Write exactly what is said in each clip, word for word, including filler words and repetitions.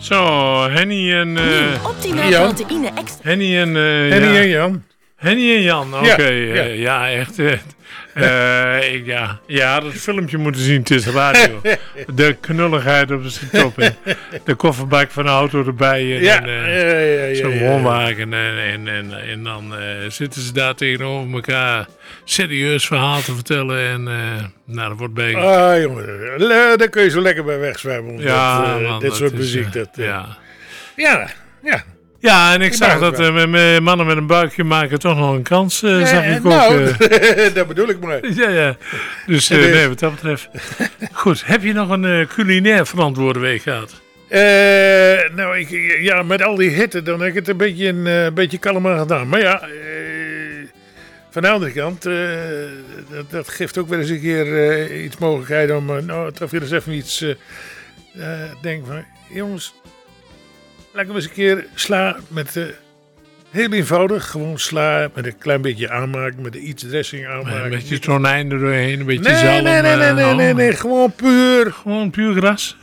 Zo, Henny en... Uh, optimaal proteïne extra. Henny en... Uh, Henny ja. en Jan. Henny en Jan, oké. Okay, ja, ja. Uh, ja, echt. Uh, uh, ik, ja. ja, dat filmpje moeten zien, het is radio. De knulligheid op de top. En de kofferbak van de auto erbij. En, ja, en uh, ja, ja, ja, zo'n ja, ja. woonwagen. En, en, en, en dan uh, zitten ze daar tegenover elkaar serieus verhaal te vertellen. En uh, nou, dat wordt bij... Ah, jongen. Daar kun je zo lekker bij wegzwemmen. Ja, dat, uh, man, dit dat soort is, muziek. Uh, dat, uh, ja. Ja, ja. Ja, en ik, ik zag dat uh, uh, mannen met een buikje maken toch nog een kans, uh, ja, zag ik nou, ook. Uh, dat bedoel ik maar. Ja, ja. Dus uh, nee, wat dat betreft. Goed, heb je nog een uh, culinair verantwoorde week gehad? Uh, nou, ik, ja, met al die hitte, dan heb ik het een beetje, een uh, beetje kalmer gedaan. Maar ja, uh, van de andere kant, uh, dat, dat geeft ook wel eens een keer uh, iets mogelijkheid om, uh, nou, toch weer eens even iets, uh, uh, denk van, jongens, laten we eens een keer sla met, uh, heel eenvoudig, gewoon sla met een klein beetje aanmaak, met iets dressing aanmaken. Een beetje tonijn er doorheen, een beetje nee, zalm. Nee, nee, nee, uh, nee, nee, nee, nee, gewoon puur. Gewoon puur gras?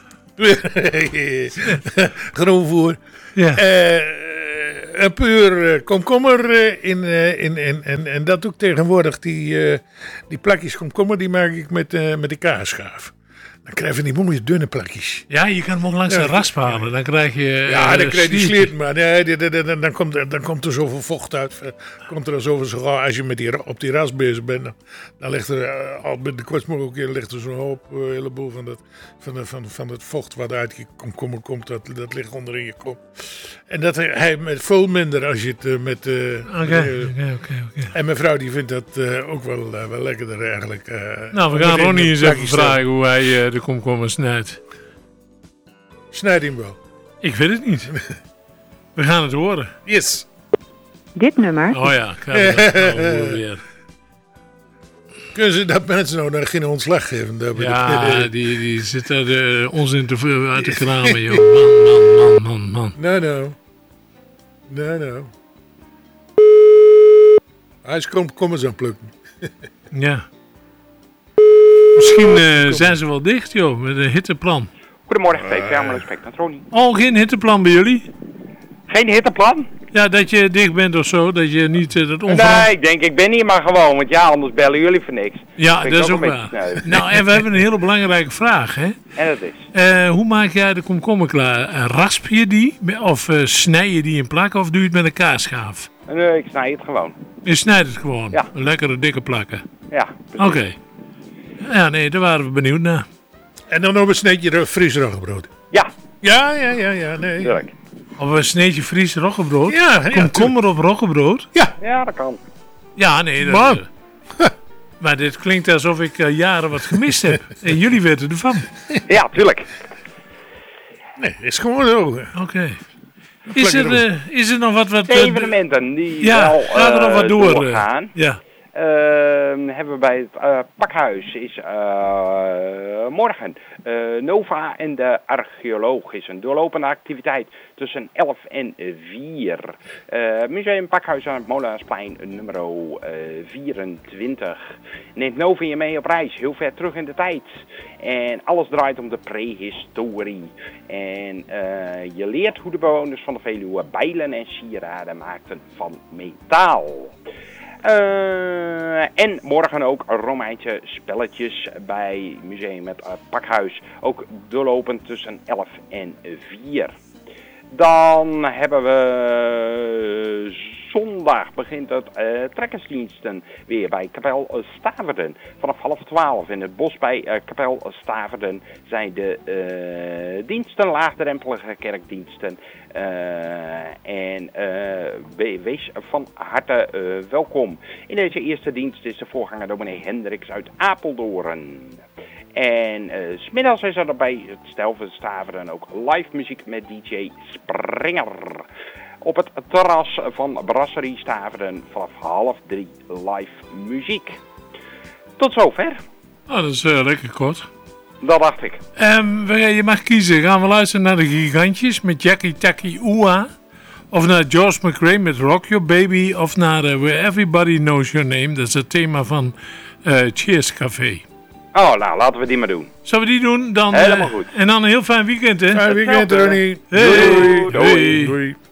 Groenvoer. Ja. Uh, een puur uh, komkommer uh, in, uh, in, in, en, en dat doe ik tegenwoordig. Die, uh, die plakjes komkommer die maak ik met, uh, met de kaasschaaf. Dan krijg je die mooie dunne plakjes. Ja, je kan hem ook langs ja, de rasp halen. Dan krijg je... Uh, ja, dan krijg je die sliertje. sliert, maar nee, die, die, die, die, dan, komt, dan komt er zoveel vocht uit. Komt er zoveel, zo, als je met die, op die ras bezig bent, dan, dan ligt er uh, al met de kortsmogelijk keer ligt er zo'n hoop, uh, heleboel van dat, van, de, van, van het vocht wat uit je komkommer komt, dat, dat ligt onder in je kop. En dat hij met veel minder als je het uh, met... Uh, Oké, oké, oké. En mijn vrouw die vindt dat uh, ook wel, uh, wel lekkerder eigenlijk. Uh, nou, we gaan Ronnie eens even vragen hoe hij uh, de komkommer snijdt. Snijd hem wel. Ik weet het niet. We gaan het horen. Yes. Dit nummer. Oh ja, ik ga het weer. Kunnen ze dat mensen nou dan geen ontslag geven? Dat ja, de, die, die zitten de onzin te veel uit de kramen, joh. Man, man, man, man, man. Nou, nou. Nou, nou. Hij is komkommers aan plukken. Ja. Misschien uh, zijn ze wel dicht, joh, met een hitteplan. Goedemorgen, P V A, maar respect met Ronnie. Oh, geen hitteplan bij jullie? Geen hitteplan? Ja, dat je dicht bent of zo, dat je niet uh, dat onverantwoord... Nee, ik denk, ik ben hier maar gewoon, want ja, anders bellen jullie voor niks. Ja, dat, dat is ook waar. Nou, en we hebben een hele belangrijke vraag, hè? En dat is? Uh, hoe maak jij de komkommer klaar? Uh, rasp je die, of uh, snij je die in plakken, of doe je het met een kaasschaaf? Nee, ik snij het gewoon. Je snijdt het gewoon? Ja. Een lekkere dikke plakken? Ja, Oké. Okay. Ja, nee, daar waren we benieuwd naar. En dan nog een sneetje Fries roggebrood. Ja. Ja, ja, ja, ja, nee. Tuurlijk. Of een sneetje Fries roggebrood? Ja, ja. Komkommer op roggebrood? Ja. Ja, dat kan. Ja, nee. Dat, maar. Uh, maar dit klinkt alsof ik uh, jaren wat gemist heb. En jullie weten ervan. Ja, tuurlijk. Nee, is gewoon zo. Oké. Okay. Is, uh, is er nog wat... wat de evenementen die ja, wel gaan er nog wat door, doorgaan. Uh, ja. Uh, hebben we bij het uh, pakhuis is uh, morgen uh, Nova en de archeoloog is een doorlopende activiteit tussen elf en vier. Uh, Museum Pakhuis aan het Molenaarsplein nummer uh, vierentwintig. Neemt Nova je mee op reis, heel ver terug in de tijd. En alles draait om de prehistorie. En uh, je leert hoe de bewoners van de Veluwe bijlen en sieraden maakten van metaal. Uh, en morgen ook Romeinse spelletjes bij Museum het uh, Pakhuis. Ook doorlopend tussen elf en vier. Dan hebben we zondag begint het uh, trekkersdiensten weer bij Kapel Staverden. Vanaf half twaalf in het bos bij uh, Kapel Staverden zijn de uh, diensten, laagdrempelige kerkdiensten. Uh, en uh, wees van harte uh, welkom. In deze eerste dienst is de voorganger dominee Hendricks uit Apeldoorn. En uh, 's middags is er bij het Stelven Staveren ook live muziek met D J Springer. Op het terras van Brasserie Staveren vanaf half drie live muziek. Tot zover. Oh, dat is uh, lekker kort. Dat dacht ik. Um, je mag kiezen. Gaan we luisteren naar de Gigantjes met Jackie Taki Ua? Of naar George McRae met Rock Your Baby? Of naar uh, Where Everybody Knows Your Name? Dat is het thema van uh, Cheers Café. Oh, nou, laten we die maar doen. Zullen we die doen? Dan, Helemaal uh, goed. En dan een heel fijn weekend, hè? Fijn weekend, Ronnie. Hey. Doei. Doei. Doei.